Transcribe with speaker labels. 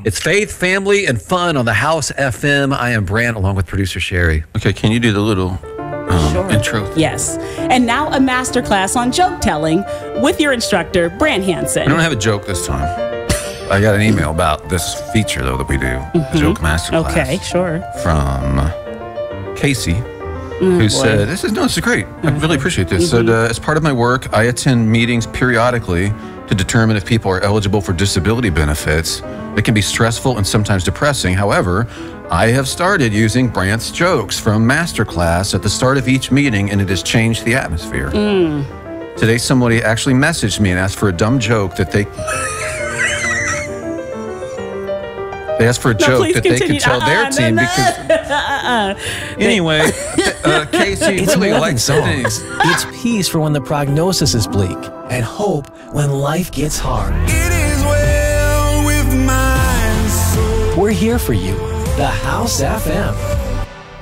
Speaker 1: It's faith, family, and fun on the House FM. I am Brant, along with producer Sherry.
Speaker 2: Okay, can you do the little intro?
Speaker 3: Yes. And now a masterclass on joke telling with your instructor, Brant Hansen.
Speaker 2: I don't have a joke this time. I got an email about this feature, though, that we do, Joke Masterclass.
Speaker 3: Okay, sure.
Speaker 2: From Casey, who said, this is great. I really appreciate this. Said, as part of my work, I attend meetings periodically to determine if people are eligible for disability benefits. It can be stressful and sometimes depressing. However, I have started using Brant's jokes from Masterclass at the start of each meeting, and it has changed the atmosphere. Today, somebody actually messaged me and asked for a dumb joke that they... They asked for a joke that they could tell their team because... Anyway, Casey
Speaker 4: It's
Speaker 2: really
Speaker 4: more than
Speaker 2: likes
Speaker 4: songs.
Speaker 2: things.
Speaker 4: It's peace for when the prognosis is bleak and hope when life gets hard.
Speaker 5: It is well with my soul.
Speaker 4: We're here for you. The House FM.